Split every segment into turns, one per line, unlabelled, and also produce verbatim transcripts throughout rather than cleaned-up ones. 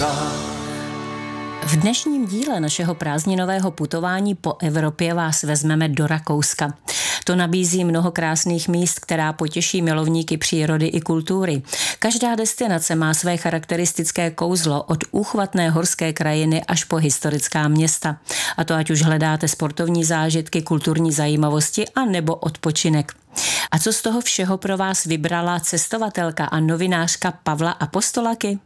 cestách.
V dnešním díle našeho prázdninového putování po Evropě vás vezmeme do Rakouska. To nabízí mnoho krásných míst, která potěší milovníky přírody i kultury. Každá destinace má své charakteristické kouzlo od úchvatné horské krajiny až po historická města. A to ať už hledáte sportovní zážitky, kulturní zajímavosti a nebo odpočinek. A co z toho všeho pro vás vybrala cestovatelka a novinářka Pavla Apostolaky?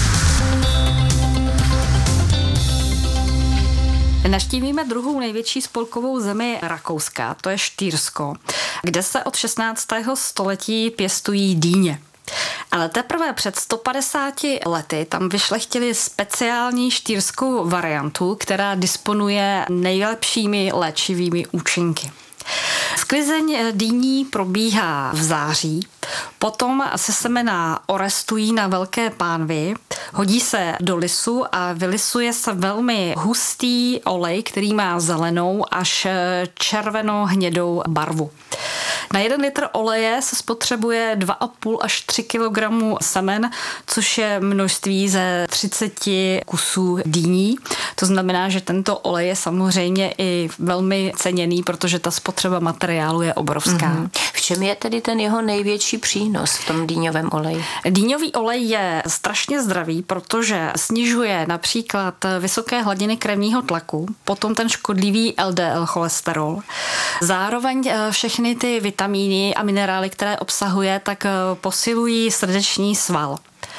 Navštívíme druhou největší spolkovou zemi Rakouska, to je Štýrsko, kde se od šestnáctého století pěstují dýně. Ale teprve před sto padesáti lety tam vyšlechtili speciální štýrskou variantu, která disponuje nejlepšími léčivými účinky. Sklizeň dýní probíhá v září, potom se semena orestují na velké pánvi, hodí se do lisu a vylisuje se velmi hustý olej, který má zelenou až červeno-hnědou barvu. Na jeden litr oleje se spotřebuje dva a půl až tři kilogramy semen, což je množství ze třiceti kusů dýní. To znamená, že tento olej je samozřejmě i velmi ceněný, protože ta spotřeba materiálu je obrovská. Mm-hmm.
V čem je tedy ten jeho největší přínos v tom dýňovém oleji?
Dýňový olej je strašně zdravý, protože snižuje například vysoké hladiny krevního tlaku, potom ten škodlivý el dé el cholesterol. Zároveň všechny ty vitamíny a minerály, které obsahuje, tak posilují srdeční sval.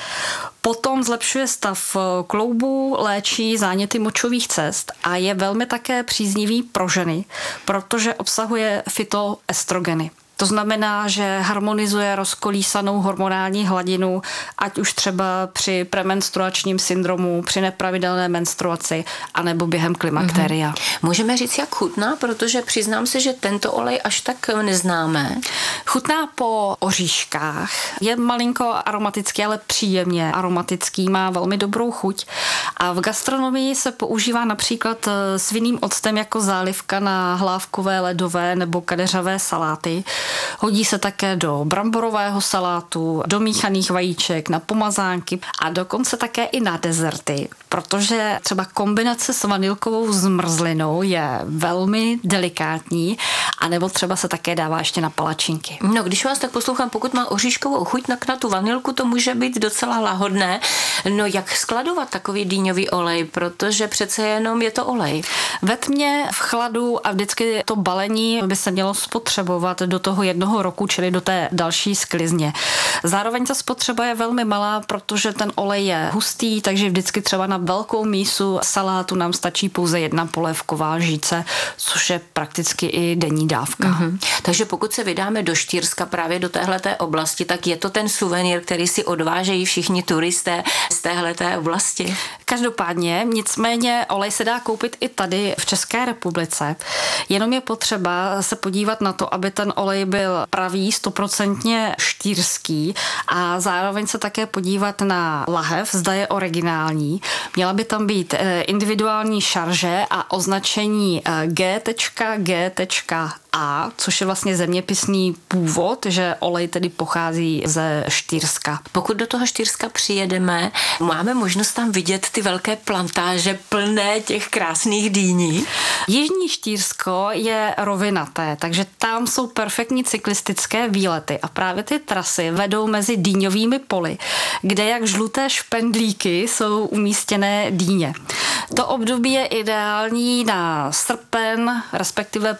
Potom zlepšuje stav kloubů, léčí záněty močových cest a je velmi také příznivý pro ženy, protože obsahuje fytoestrogeny. To znamená, že harmonizuje rozkolísanou hormonální hladinu, ať už třeba při premenstruačním syndromu, při nepravidelné menstruaci, anebo během klimakteria.
Mm-hmm. Můžeme říct, jak chutná, protože přiznám se, že tento olej až tak neznáme.
Chutná po oříškách, je malinko aromatický, ale příjemně aromatický, má velmi dobrou chuť. A v gastronomii se používá například s vinným octem jako zálivka na hlávkové, ledové nebo kadeřavé saláty. Hodí se také do bramborového salátu, do míchaných vajíček, na pomazánky a dokonce také i na dezerty, protože třeba kombinace s vanilkovou zmrzlinou je velmi delikátní, anebo třeba se také dává ještě na palačinky.
No, když vás tak poslouchám, pokud má oříškovou chuť, tak na tu vanilku to může být docela lahodné. No, jak skladovat takový dýňový olej, protože přece jenom je to olej.
Ve tmě, v chladu a vždycky to balení by se mělo spotřebovat do toho jednoho roku, čili do té další sklizně. Zároveň ta spotřeba je velmi malá, protože ten olej je hustý, takže vždycky třeba na velkou mísu salátu nám stačí pouze jedna polévková žíce, což je prakticky i denní dávka.
Mm-hmm. Takže pokud se vydáme do Štýrska právě do téhleté oblasti, tak je to ten suvenýr, který si odvážejí všichni turisté z téhleté oblasti?
Každopádně, nicméně olej se dá koupit i tady v České republice. Jenom je potřeba se podívat na to, aby ten olej byl pravý, stoprocentně štýrský a zároveň se také podívat na lahev, zda je originální. Měla by tam být individuální šarže a označení G G A, což je vlastně zeměpisný původ, že olej tedy pochází ze Štýrska.
Pokud do toho Štýrska přijedeme, máme možnost tam vidět ty velké plantáže plné těch krásných dýní.
Jižní Štýrsko je rovinaté, takže tam jsou perfektní cyklistické výlety a právě ty trasy vedou mezi dýňovými poli, kde jak žluté špendlíky jsou umístěné dýně. To období je ideální na srpen, respektive